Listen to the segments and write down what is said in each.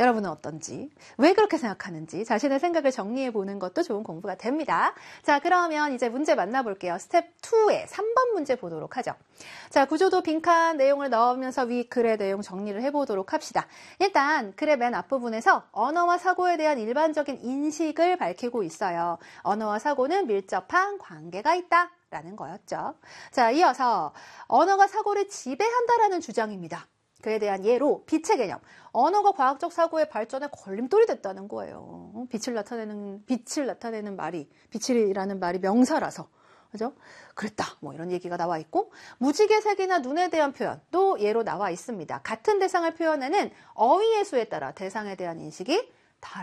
여러분은 어떤지, 왜 그렇게 생각하는지 자신의 생각을 정리해보는 것도 좋은 공부가 됩니다. 자, 그러면 이제 문제 만나볼게요. 스텝 2의 3번 문제 보도록 하죠. 자, 구조도 빈칸 내용을 넣으면서 위 글의 내용 정리를 해보도록 합시다. 일단 글의 맨 앞부분에서 언어와 사고에 대한 일반적인 인식을 밝히고 있어요. 언어와 사고는 밀접한 관계가 있다 라는 거였죠. 자, 이어서 언어가 사고를 지배한다라는 주장입니다. 그에 대한 예로 빛의 개념. 언어가 과학적 사고의 발전에 걸림돌이 됐다는 거예요. 빛을 나타내는 말이, 빛이라는 말이 명사라서. 그죠? 그랬다. 뭐 이런 얘기가 나와 있고, 무지개 색이나 눈에 대한 표현도 예로 나와 있습니다. 같은 대상을 표현하는 어휘의 수에 따라 대상에 대한 인식이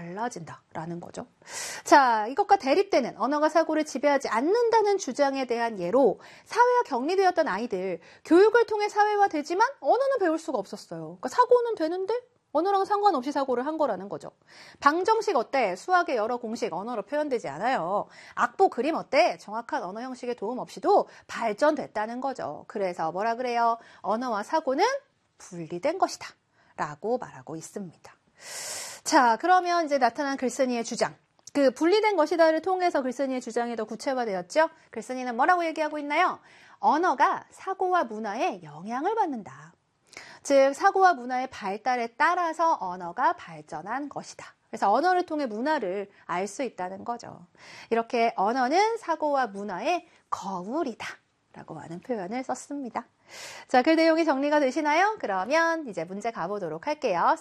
달라진다라는 거죠. 자, 이것과 대립되는 언어가 사고를 지배하지 않는다는 주장에 대한 예로 사회와 격리되었던 아이들, 교육을 통해 사회화되지만 언어는 배울 수가 없었어요. 그러니까 사고는 되는데 언어랑 상관없이 사고를 한 거라는 거죠. 방정식 어때? 수학의 여러 공식 언어로 표현되지 않아요. 악보 그림 어때? 정확한 언어 형식의 도움 없이도 발전됐다는 거죠. 그래서 뭐라 그래요? 언어와 사고는 분리된 것이다 라고 말하고 있습니다. 자, 그러면 이제 나타난 글쓴이의 주장. 그 분리된 것이다를 통해서 글쓴이의 주장이 더 구체화되었죠. 글쓴이는 뭐라고 얘기하고 있나요? 언어가 사고와 문화에 영향을 받는다. 즉, 사고와 문화의 발달에 따라서 언어가 발전한 것이다. 그래서 언어를 통해 문화를 알 수 있다는 거죠. 이렇게 언어는 사고와 문화의 거울이다 라고 하는 표현을 썼습니다. 자, 글 내용이 정리가 되시나요? 그러면 이제 문제 가보도록 할게요.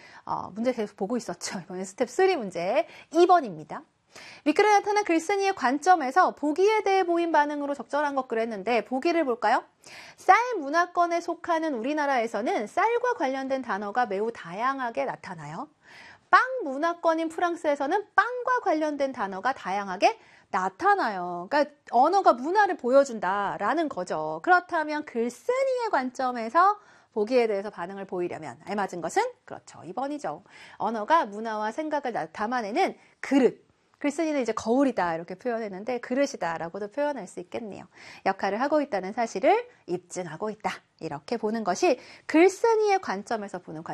문제 계속 보고 있었죠. 이번엔 스텝 3 문제 2번입니다. 윗글에 나타난 글쓴이의 관점에서 보기에 대해 보인 반응으로 적절한 것 그랬는데 보기를 볼까요? 쌀 문화권에 속하는 우리나라에서는 쌀과 관련된 단어가 매우 다양하게 나타나요. 빵 문화권인 프랑스에서는 빵과 관련된 단어가 다양하게 나타나요. 그러니까 언어가 문화를 보여준다라는 거죠. 그렇다면 글쓴이의 관점에서 보기에 대해서 반응을 보이려면 알맞은 것은 그렇죠. 2번이죠. 언어가 문화와 생각을 담아내는 그릇. 글쓴이는 이제 거울이다 이렇게 표현했는데 그릇이다라고도 표현할 수 있겠네요. 역할을 하고 있다는 사실을 입증하고 있다. 이렇게 보는 것이 글쓴이의 관점에서 보는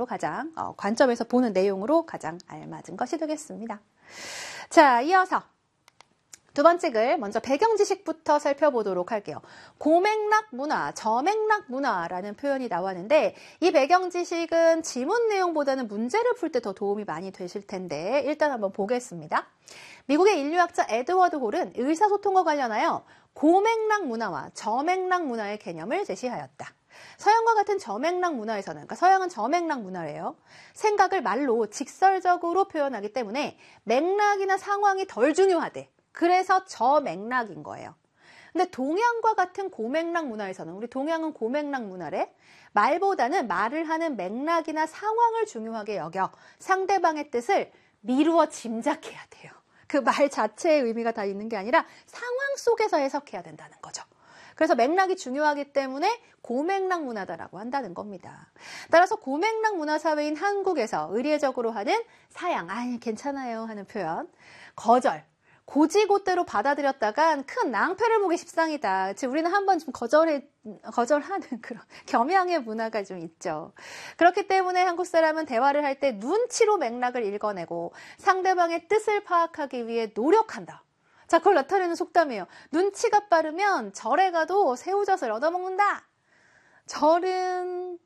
관점에서 보는 내용으로 가장 알맞은 것이 되겠습니다. 자, 이어서 두 번째 글 먼저 배경 지식부터 살펴보도록 할게요. 고맥락 문화, 저맥락 문화라는 표현이 나왔는데 이 배경 지식은 지문 내용보다는 문제를 풀 때 더 도움이 많이 되실 텐데 일단 한번 보겠습니다. 미국의 인류학자 에드워드 홀은 의사소통과 관련하여 고맥락 문화와 저맥락 문화의 개념을 제시하였다. 서양과 같은 저맥락 문화에서는, 그러니까 서양은 저맥락 문화래요. 생각을 말로 직설적으로 표현하기 때문에 맥락이나 상황이 덜 중요하대. 그래서 저맥락인 거예요. 근데 동양과 같은 고맥락 문화에서는, 우리 동양은 고맥락 문화래. 말보다는 말을 하는 맥락이나 상황을 중요하게 여겨 상대방의 뜻을 미루어 짐작해야 돼요. 그 말 자체의 의미가 다 있는 게 아니라 상황 속에서 해석해야 된다는 거죠. 그래서 맥락이 중요하기 때문에 고맥락 문화다라고 한다는 겁니다. 따라서 고맥락 문화 사회인 한국에서 의례적으로 하는 사양, 아니 괜찮아요 하는 표현, 거절, 고지고대로 받아들였다간 큰 낭패를 보기 십상이다. 즉 우리는 한번 좀 거절하는 그런 겸양의 문화가 좀 있죠. 그렇기 때문에 한국 사람은 대화를 할 때 눈치로 맥락을 읽어내고 상대방의 뜻을 파악하기 위해 노력한다. 자, 그걸 나타내는 속담이에요. 눈치가 빠르면 절에 가도 새우젓을 얻어먹는다. 절은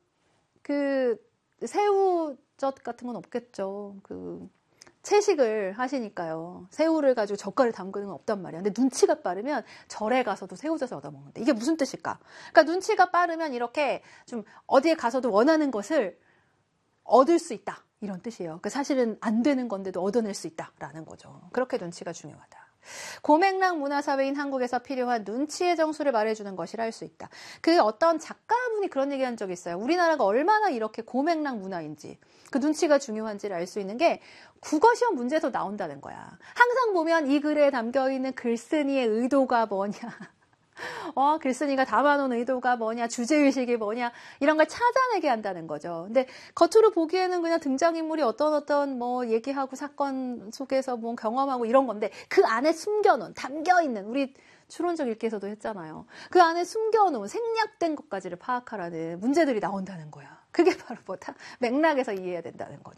새우젓 같은 건 없겠죠. 채식을 하시니까요. 새우를 가지고 젓갈을 담그는 건 없단 말이야. 근데 눈치가 빠르면 절에 가서도 새우젓을 얻어먹는데 이게 무슨 뜻일까? 그러니까 눈치가 빠르면 이렇게 좀 어디에 가서도 원하는 것을 얻을 수 있다. 이런 뜻이에요. 그러니까 사실은 안 되는 건데도 얻어낼 수 있다라는 거죠. 그렇게 눈치가 중요하다. 고맥락 문화사회인 한국에서 필요한 눈치의 정수를 말해주는 것이라 할 수 있다. 어떤 작가분이 그런 얘기한 적이 있어요. 우리나라가 얼마나 이렇게 고맥락 문화인지, 그 눈치가 중요한지를 알 수 있는 게 국어시험 문제에서 나온다는 거야. 항상 보면 이 글에 담겨있는 글쓴이의 의도가 뭐냐, 글쓴이가 담아놓은 의도가 뭐냐, 주제의식이 뭐냐, 이런 걸 찾아내게 한다는 거죠. 근데 겉으로 보기에는 그냥 등장인물이 어떤 얘기하고 사건 속에서 경험하고 이런 건데 그 안에 숨겨놓은, 담겨있는, 우리 추론적 읽기에서도 했잖아요. 그 안에 숨겨놓은 생략된 것까지를 파악하라는 문제들이 나온다는 거야. 그게 바로 맥락에서 이해해야 된다는 거죠.